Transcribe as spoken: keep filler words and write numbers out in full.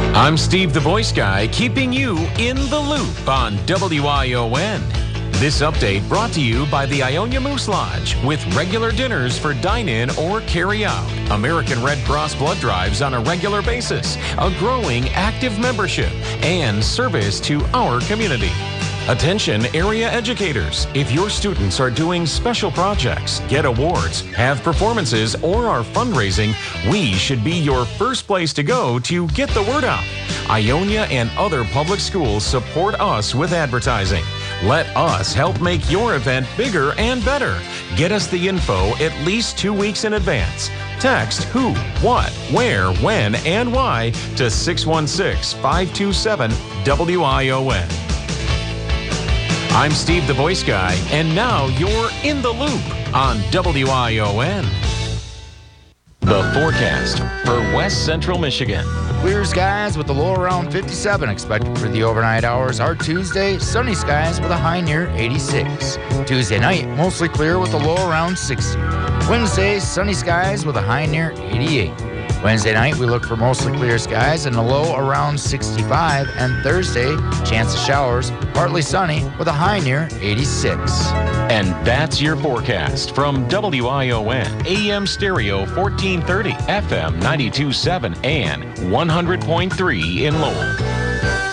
I'm Steve the Voice Guy, keeping you in the loop on W I O N. This update brought to you by the Ionia Moose Lodge with regular dinners for dine-in or carry-out, American Red Cross blood drives on a regular basis, a growing active membership, and service to our community. Attention area educators. If your students are doing special projects, get awards, have performances, or are fundraising, we should be your first place to go to get the word out. Ionia and other public schools support us with advertising. Let us help make your event bigger and better. Get us the info at least two weeks in advance. Text who, what, where, when, and why to six one six, five two seven, W I O N. I'm Steve the Voice Guy, and now you're in the loop on W I O N. The forecast for West Central Michigan. Clear skies with a low around fifty-seven expected for the overnight hours. Our Tuesday, sunny skies with a high near eighty-six. Tuesday night, mostly clear with a low around sixty. Wednesday, sunny skies with a high near eighty-eight. Wednesday night, we look for mostly clear skies and a low around sixty-five. And Thursday, chance of showers, partly sunny with a high near eighty-six. And that's your forecast from W I O N, A M Stereo fourteen thirty, F M ninety-two point seven, and one hundred point three in Lowell.